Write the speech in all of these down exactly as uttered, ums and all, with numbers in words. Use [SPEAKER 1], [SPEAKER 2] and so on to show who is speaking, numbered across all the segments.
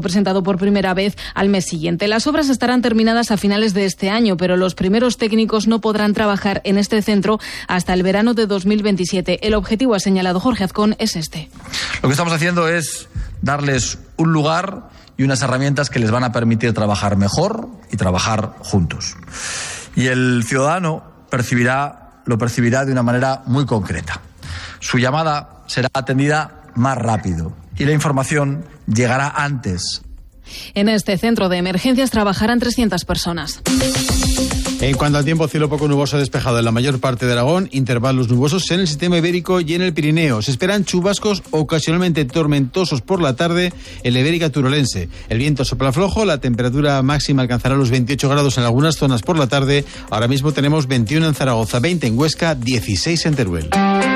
[SPEAKER 1] presentado por primera vez al mes siguiente. Las obras estarán terminadas a finales de este año, pero los primeros técnicos no podrán trabajar en este centro hasta el verano de dos mil veintisiete. El objetivo, ha señalado Jorge Azcón, es este.
[SPEAKER 2] Lo que estamos haciendo es darles un lugar y unas herramientas que les van a permitir trabajar mejor y trabajar juntos. Y el ciudadano percibirá, lo percibirá de una manera muy concreta. Su llamada será atendida más rápido y la información llegará antes.
[SPEAKER 1] En este centro de emergencias trabajarán trescientas personas.
[SPEAKER 3] En cuanto al tiempo, cielo poco nuboso despejado en la mayor parte de Aragón, intervalos nubosos en el sistema ibérico y en el Pirineo. Se esperan chubascos ocasionalmente tormentosos por la tarde en la ibérica turolense. El viento sopla flojo, la temperatura máxima alcanzará los veintiocho grados en algunas zonas por la tarde. Ahora mismo tenemos veintiuno en Zaragoza, veinte en Huesca, dieciséis en Teruel.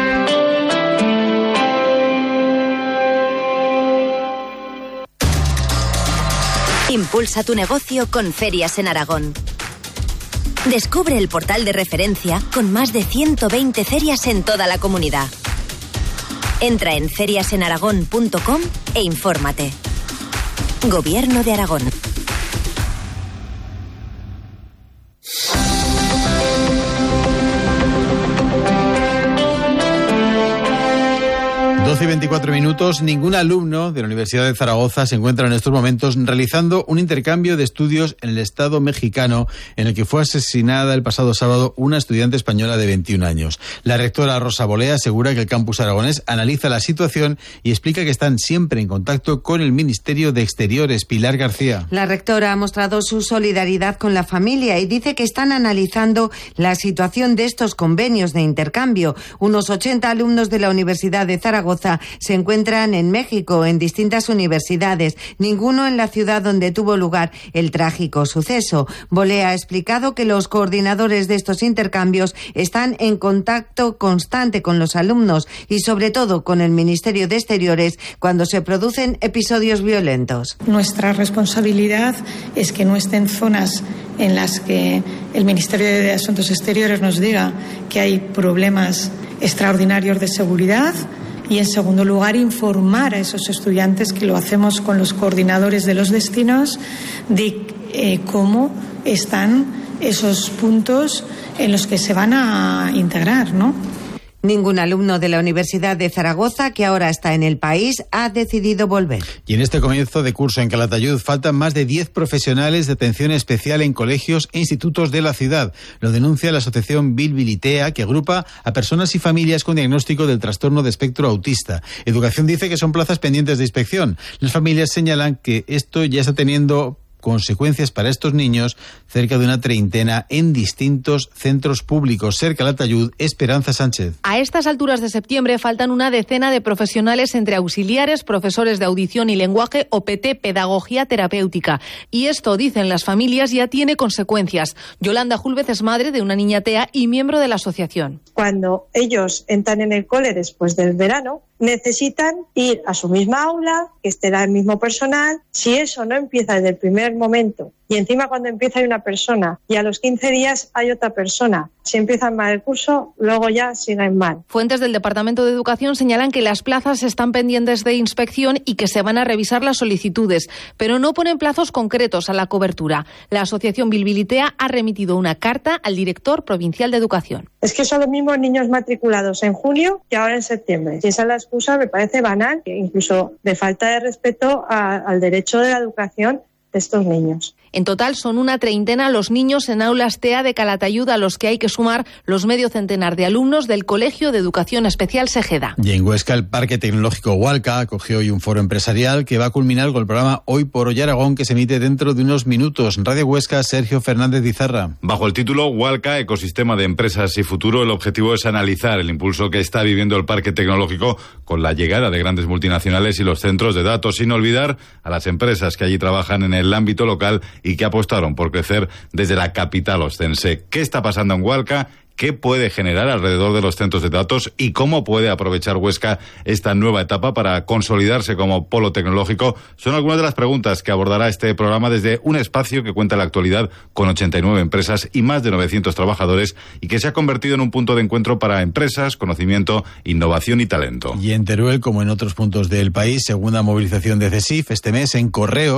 [SPEAKER 4] Impulsa tu negocio con Ferias en Aragón. Descubre el portal de referencia con más de ciento veinte ferias en toda la comunidad. Entra en ferias en aragón punto com e infórmate. Gobierno de Aragón.
[SPEAKER 3] doce y veinticuatro minutos. Ningún alumno de la Universidad de Zaragoza se encuentra en estos momentos realizando un intercambio de estudios en el Estado mexicano, en el que fue asesinada el pasado sábado una estudiante española de veintiún años. La rectora Rosa Bolea asegura que el campus aragonés analiza la situación y explica que están siempre en contacto con el Ministerio de Exteriores. Pilar García.
[SPEAKER 5] La rectora ha mostrado su solidaridad con la familia y dice que están analizando la situación de estos convenios de intercambio. Unos ochenta alumnos de la Universidad de Zaragoza se encuentran en México, en distintas universidades, ninguno en la ciudad donde tuvo lugar el trágico suceso. Bolea ha explicado que los coordinadores de estos intercambios están en contacto constante con los alumnos y sobre todo con el Ministerio de Exteriores cuando se producen episodios violentos.
[SPEAKER 6] Nuestra responsabilidad es que no estén zonas en las que el Ministerio de Asuntos Exteriores nos diga que hay problemas extraordinarios de seguridad. Y, en segundo lugar, informar a esos estudiantes, que lo hacemos con los coordinadores de los destinos, de eh, cómo están esos puntos en los que se van a integrar, ¿no?
[SPEAKER 5] Ningún alumno de la Universidad de Zaragoza, que ahora está en el país, ha decidido volver.
[SPEAKER 3] Y en este comienzo de curso en Calatayud faltan más de diez profesionales de atención especial en colegios e institutos de la ciudad. Lo denuncia la asociación Bilbilitea, que agrupa a personas y familias con diagnóstico del trastorno de espectro autista. Educación dice que son plazas pendientes de inspección. Las familias señalan que esto ya está teniendo consecuencias para estos niños, cerca de una treintena en distintos centros públicos. Ser Calatayud, Esperanza Sánchez.
[SPEAKER 7] A estas alturas de septiembre faltan una decena de profesionales entre auxiliares, profesores de audición y lenguaje, O P T, pedagogía terapéutica. Y esto, dicen las familias, ya tiene consecuencias. Yolanda Julvez es madre de una niña T E A y miembro de la asociación.
[SPEAKER 8] Cuando ellos entran en el cole después del verano, necesitan ir a su misma aula, que esté el mismo personal. Si eso no empieza desde el primer momento, y encima cuando empieza hay una persona y a los quince días hay otra persona, si empiezan mal el curso, luego ya siguen mal.
[SPEAKER 7] Fuentes del Departamento de Educación señalan que las plazas están pendientes de inspección y que se van a revisar las solicitudes, pero no ponen plazos concretos a la cobertura. La asociación Bilbilitea ha remitido una carta al director provincial de Educación.
[SPEAKER 8] Es que son los mismos niños matriculados en julio que ahora en septiembre. Si esa es la excusa, me parece banal, incluso de falta de respeto a, al derecho de la educación de estos niños.
[SPEAKER 7] En total son una treintena los niños en aulas T E A de Calatayud, a los que hay que sumar los medio centenar de alumnos del Colegio de Educación Especial Segeda.
[SPEAKER 3] Y en Huesca, el Parque Tecnológico Hualca acogió hoy un foro empresarial que va a culminar con el programa Hoy por Hoy Aragón, que se emite dentro de unos minutos. Radio Huesca, Sergio Fernández Izarra.
[SPEAKER 9] Bajo el título Hualca, Ecosistema de Empresas y Futuro, el objetivo es analizar el impulso que está viviendo el Parque Tecnológico con la llegada de grandes multinacionales y los centros de datos, sin olvidar a las empresas que allí trabajan en el ámbito local y que apostaron por crecer desde la capital ostense. ¿Qué está pasando en Hualca? ¿Qué puede generar alrededor de los centros de datos y cómo puede aprovechar Huesca esta nueva etapa para consolidarse como polo tecnológico? Son algunas de las preguntas que abordará este programa desde un espacio que cuenta en la actualidad con ochenta y nueve empresas y más de novecientos trabajadores y que se ha convertido en un punto de encuentro para empresas, conocimiento, innovación y talento.
[SPEAKER 3] Y en Teruel, como en otros puntos del país, segunda movilización de CESIF este mes en Correo.